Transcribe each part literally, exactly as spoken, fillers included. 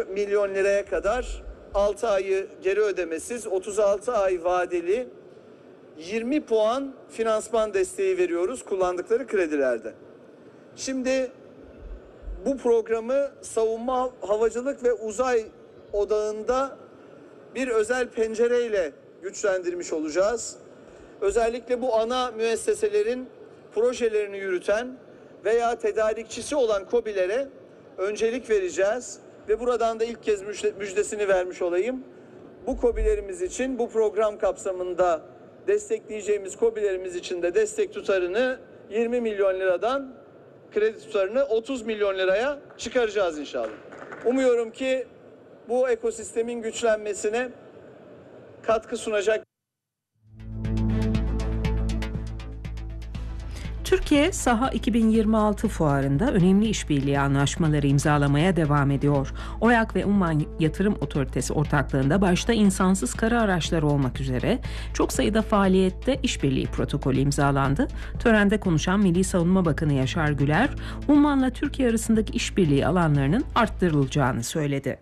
milyon liraya kadar altı ayı geri ödemesiz, otuz altı ay vadeli yirmi puan finansman desteği veriyoruz kullandıkları kredilerde. Şimdi bu programı savunma, havacılık ve uzay odağında bir özel pencereyle güçlendirmiş olacağız. Özellikle bu ana müesseselerin projelerini yürüten veya tedarikçisi olan KOBİ'lere öncelik vereceğiz ve buradan da ilk kez müjdesini vermiş olayım. Bu KOBİ'lerimiz için bu program kapsamında destekleyeceğimiz KOBİ'lerimiz için de destek tutarını yirmi milyon liradan kredi tutarını otuz milyon liraya çıkaracağız inşallah. Umuyorum ki bu ekosistemin güçlenmesine katkı sunacak. Türkiye Saha iki bin yirmi altı fuarında önemli işbirliği anlaşmaları imzalamaya devam ediyor. OYAK ve Umman Yatırım Otoritesi ortaklığında başta insansız kara araçları olmak üzere çok sayıda faaliyette işbirliği protokolü imzalandı. Törende konuşan Milli Savunma Bakanı Yaşar Güler, Umman'la Türkiye arasındaki işbirliği alanlarının arttırılacağını söyledi.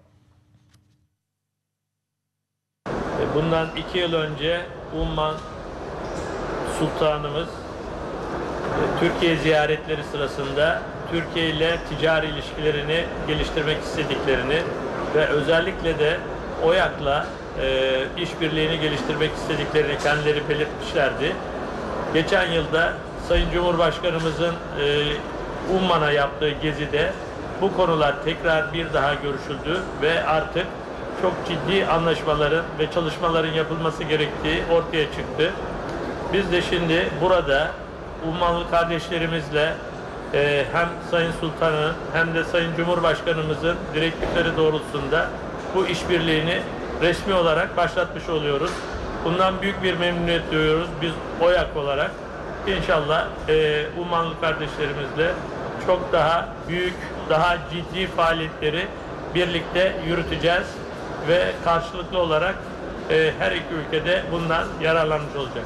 Bundan iki yıl önce Umman Sultanımız Türkiye ziyaretleri sırasında Türkiye ile ticari ilişkilerini geliştirmek istediklerini ve özellikle de OYAK'la e, işbirliğini geliştirmek istediklerini kendileri belirtmişlerdi. Geçen yılda Sayın Cumhurbaşkanımızın e, Umman'a yaptığı gezide bu konular tekrar bir daha görüşüldü ve artık çok ciddi anlaşmaların ve çalışmaların yapılması gerektiği ortaya çıktı. Biz de şimdi burada Ummanlı kardeşlerimizle e, hem Sayın Sultan'ın hem de Sayın Cumhurbaşkanımızın direktifleri doğrultusunda bu işbirliğini resmi olarak başlatmış oluyoruz. Bundan büyük bir memnuniyet duyuyoruz biz OYAK olarak. İnşallah e, Ummanlı kardeşlerimizle çok daha büyük, daha ciddi faaliyetleri birlikte yürüteceğiz ve karşılıklı olarak e, her iki ülkede bundan yararlanmış olacak.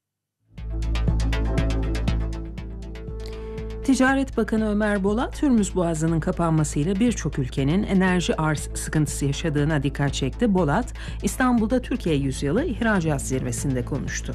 Ticaret Bakanı Ömer Bolat, Hürmüz Boğazı'nın kapanmasıyla birçok ülkenin enerji arz sıkıntısı yaşadığına dikkat çekti. Bolat, İstanbul'da Türkiye Yüzyılı İhracat Zirvesi'nde konuştu.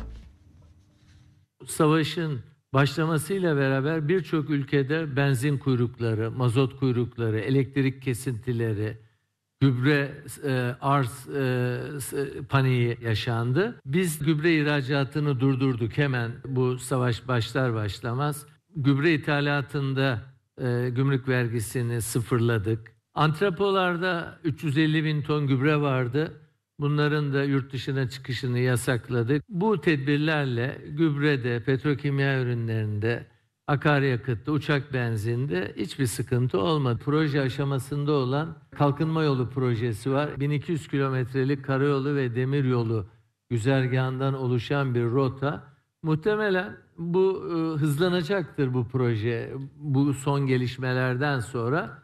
Savaşın başlamasıyla beraber birçok ülkede benzin kuyrukları, mazot kuyrukları, elektrik kesintileri, gübre e, arz e, paniği yaşandı. Biz gübre ihracatını durdurduk hemen bu savaş başlar başlamaz. Gübre ithalatında e, gümrük vergisini sıfırladık. Antrepolarda üç yüz elli bin ton gübre vardı. Bunların da yurt dışına çıkışını yasakladık. Bu tedbirlerle gübrede, petrokimya ürünlerinde, akaryakıtta, uçak benzinde hiçbir sıkıntı olmadı. Proje aşamasında olan kalkınma yolu projesi var. bin iki yüz kilometrelik karayolu ve demiryolu güzergahından oluşan bir rota. Muhtemelen bu e, hızlanacaktır bu proje bu son gelişmelerden sonra.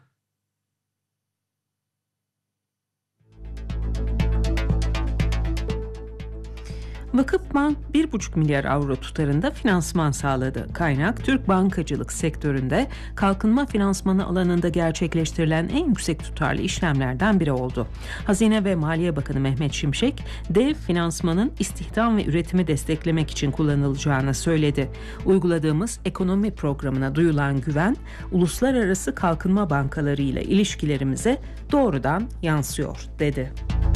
Vakıfbank bir buçuk milyar avro tutarında finansman sağladı. Kaynak, Türk bankacılık sektöründe kalkınma finansmanı alanında gerçekleştirilen en yüksek tutarlı işlemlerden biri oldu. Hazine ve Maliye Bakanı Mehmet Şimşek, dev finansmanın istihdam ve üretimi desteklemek için kullanılacağını söyledi. Uyguladığımız ekonomi programına duyulan güven, uluslararası kalkınma bankalarıyla ilişkilerimize doğrudan yansıyor, dedi.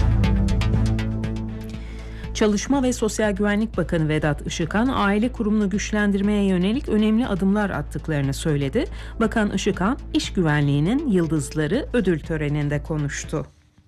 Çalışma ve Sosyal Güvenlik Bakanı Vedat Işıkhan, aile kurumunu güçlendirmeye yönelik önemli adımlar attıklarını söyledi. Bakan Işıkhan, iş güvenliğinin yıldızları ödül töreninde konuştu.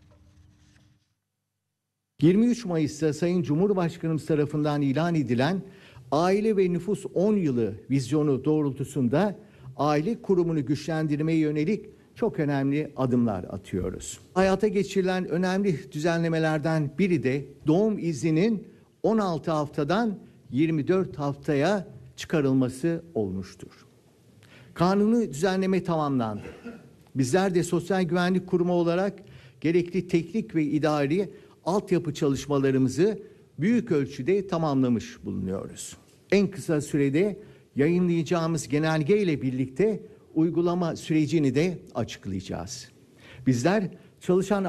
yirmi üç Mayıs'ta Sayın Cumhurbaşkanımız tarafından ilan edilen Aile ve Nüfus on yılı vizyonu doğrultusunda aile kurumunu güçlendirmeye yönelik çok önemli adımlar atıyoruz. Hayata geçirilen önemli düzenlemelerden biri de doğum izninin on altı haftadan yirmi dört haftaya çıkarılması olmuştur. Kanuni düzenleme tamamlandı. Bizler de Sosyal Güvenlik Kurumu olarak gerekli teknik ve idari altyapı çalışmalarımızı büyük ölçüde tamamlamış bulunuyoruz. En kısa sürede yayınlayacağımız genelge ile birlikte uygulama sürecini de açıklayacağız. Bizler çalışan